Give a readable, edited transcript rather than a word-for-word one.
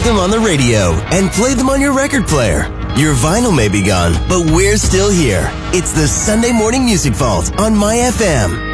heard them on the radio and played them on your record player. Your vinyl may be gone, but we're still here. It's the Sunday Morning Music Vault on My FM.